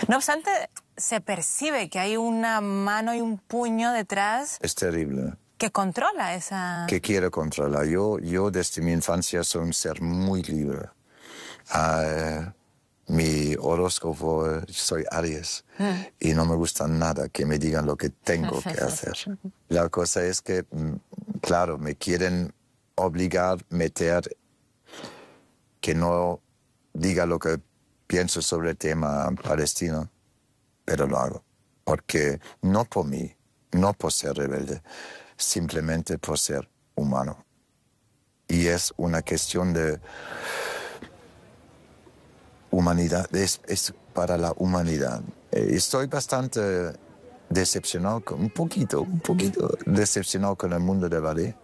No obstante, se percibe que hay una mano y un puño detrás. Es terrible. Que controla esa... Que quiere controlar. Yo desde mi infancia soy un ser muy libre. Mi horóscopo, soy Aries, y no me gusta nada que me digan lo que tengo que hacer. La cosa es que, claro, me quieren obligar, meter, que no diga lo que pienso sobre el tema palestino, pero lo hago. Porque no por mí, no por ser rebelde, simplemente por ser humano. Y es una cuestión de humanidad, es para la humanidad. Estoy bastante decepcionado, un poquito decepcionado con el mundo del ballet.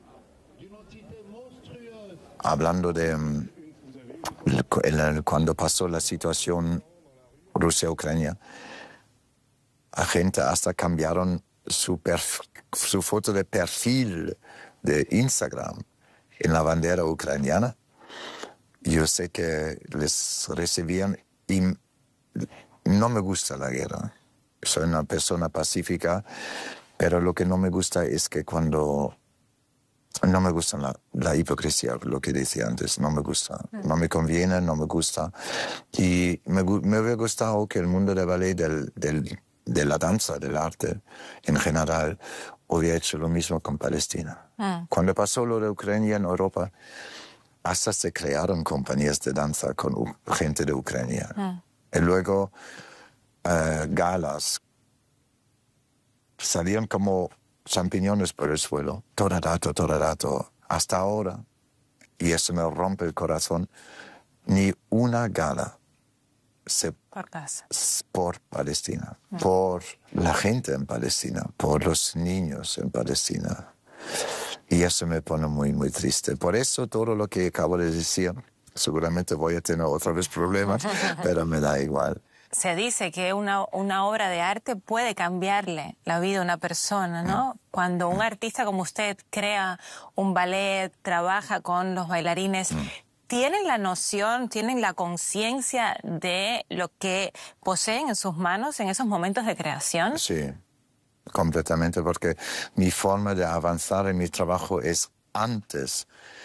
Hablando de cuando pasó la situación Rusia-Ucrania, la gente hasta cambiaron su foto de perfil de Instagram en la bandera ucraniana. Yo sé que les recibían y no me gusta la guerra. Soy una persona pacífica, pero lo que no me gusta es que cuando... No me gusta la hipocresía, lo que decía antes, no me gusta. No me conviene, no me gusta. Y me hubiera gustado que el mundo del ballet, de la danza, del arte en general, hubiera hecho lo mismo con Palestina. Cuando pasó lo de Ucrania en Europa, hasta se crearon compañías de danza con gente de Ucrania. Y luego galas salían como champiñones por el suelo, todo rato, hasta ahora, y eso me rompe el corazón, ni una gala por Palestina, por la gente en Palestina, por los niños en Palestina. Y eso me pone muy, muy triste. Por eso todo lo que acabo de decir, seguramente voy a tener otra vez problemas, pero me da igual. Se dice que una obra de arte puede cambiarle la vida a una persona, ¿no? Cuando un artista como usted crea un ballet, trabaja con los bailarines, ¿tienen la noción, tienen la conciencia de lo que poseen en sus manos en esos momentos de creación? Sí, completamente, porque mi forma de avanzar en mi trabajo es antes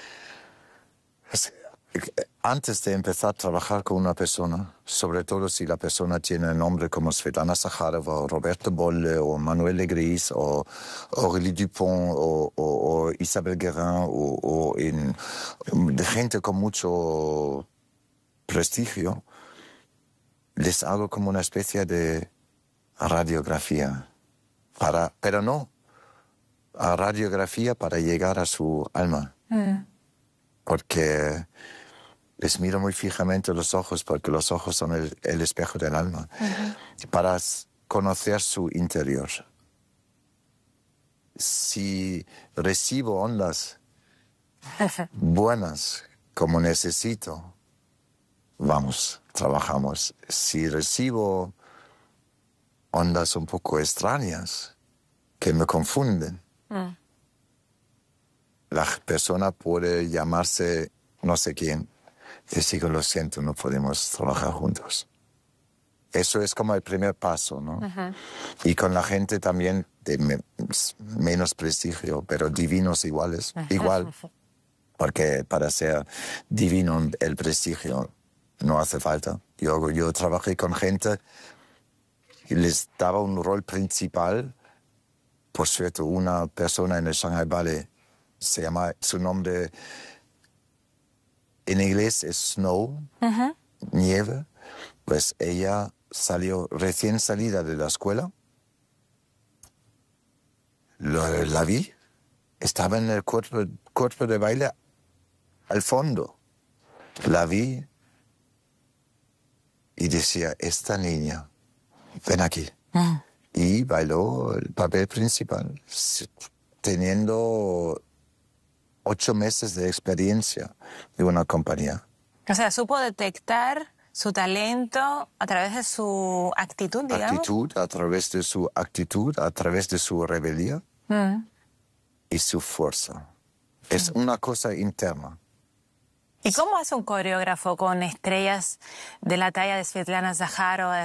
de empezar a trabajar con una persona, sobre todo si la persona tiene nombre como Svetlana Zakharova, o Roberto Bolle, o Manuel Legris, o Aurélie Dupont, o Isabelle Guerin, o de gente con mucho prestigio, les hago como una especie de radiografía, pero no, a radiografía para llegar a su alma. Porque les miro muy fijamente los ojos, porque los ojos son el espejo del alma, para conocer su interior. Si recibo ondas buenas como necesito, vamos, trabajamos. Si recibo ondas un poco extrañas que me confunden, la persona puede llamarse no sé quién. Decir, lo siento, no podemos trabajar juntos. Eso es como el primer paso, ¿no? Y con la gente también de menos prestigio, pero divinos igual. Porque para ser divino el prestigio no hace falta. Yo trabajé con gente y les daba un rol principal. Por cierto, una persona en el Shanghai Ballet, su nombre en inglés es Snow, nieve. Pues ella salió recién salida de la escuela. La vi, estaba en el cuerpo de baile al fondo. La vi y decía, esta niña, ven aquí. Y bailó el papel principal, teniendo 8 meses de experiencia de una compañía. O sea, supo detectar su talento a través de su actitud, digamos. A través de su actitud, a través de su rebeldía y su fuerza. Es una cosa interna. ¿Y cómo hace un coreógrafo con estrellas de la talla de Svetlana Zakharova,